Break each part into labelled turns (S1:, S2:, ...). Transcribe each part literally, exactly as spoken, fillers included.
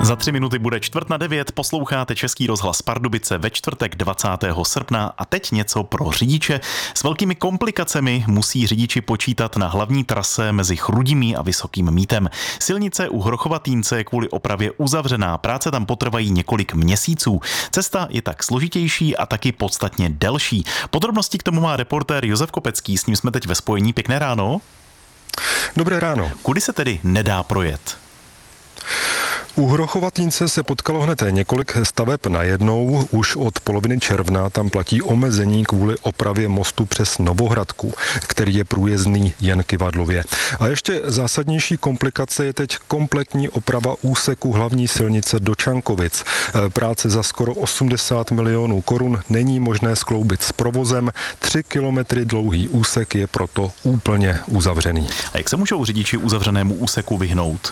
S1: Za tři minuty bude čtvrt na devět, posloucháte Český rozhlas Pardubice ve čtvrtek dvacátého srpna a teď něco pro řidiče. S velkými komplikacemi musí řidiči počítat na hlavní trase mezi Chrudimí a Vysokým Mítem. Silnice u Hrochova-Týnce je kvůli opravě uzavřená, práce tam potrvají několik měsíců. Cesta je tak složitější a taky podstatně delší. Podrobnosti k tomu má reportér Josef Kopecký, s ním jsme teď ve spojení. Pěkné ráno.
S2: Dobré ráno.
S1: Kudy se tedy nedá projet?
S2: U Hrochova-Týnce se potkalo hned několik staveb najednou. Už od poloviny června tam platí omezení kvůli opravě mostu přes Novohradku, který je průjezdný jen kyvadlově. A ještě zásadnější komplikace je teď kompletní oprava úseku hlavní silnice do Čankovic. Práce za skoro osmdesát milionů korun není možné skloubit s provozem. Tři kilometry dlouhý úsek je proto úplně uzavřený.
S1: A jak se můžou řidiči uzavřenému úseku vyhnout?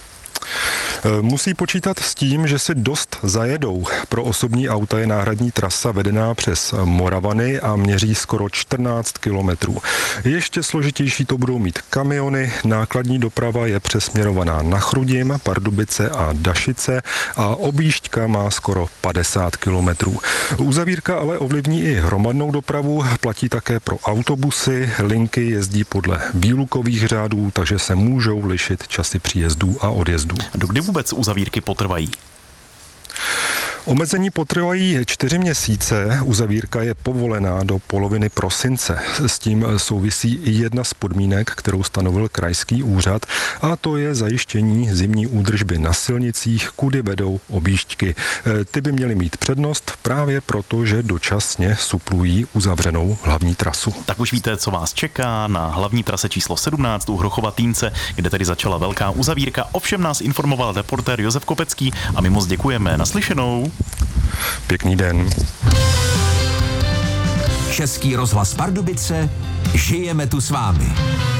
S2: Musí počítat s tím, že si dost zajedou. Pro osobní auta je náhradní trasa vedená přes Moravany a měří skoro čtrnáct kilometrů. Ještě složitější to budou mít kamiony. Nákladní doprava je přesměrovaná na Chrudim, Pardubice a Dašice a objížďka má skoro padesát kilometrů. Uzavírka ale ovlivní i hromadnou dopravu, platí také pro autobusy. Linky jezdí podle výlukových řádů, takže se můžou lišit časy příjezdů a odjezdů.
S1: Dokdy vůbec uzavírky potrvají?
S2: Omezení potrvají čtyři měsíce, uzavírka je povolená do poloviny prosince. S tím souvisí i jedna z podmínek, kterou stanovil krajský úřad, a to je zajištění zimní údržby na silnicích, kudy vedou objížďky. Ty by měly mít přednost právě proto, že dočasně suplují uzavřenou hlavní trasu.
S1: Tak už víte, co vás čeká na hlavní trase číslo sedmnáct u Hrochova-Týnce, kde tedy začala velká uzavírka. Ovšem nás informoval reportér Josef Kopecký a my moc děkujeme. Naslyšenou.
S2: Pěkný den.
S3: Český rozhlas Pardubice, žijeme tu s vámi.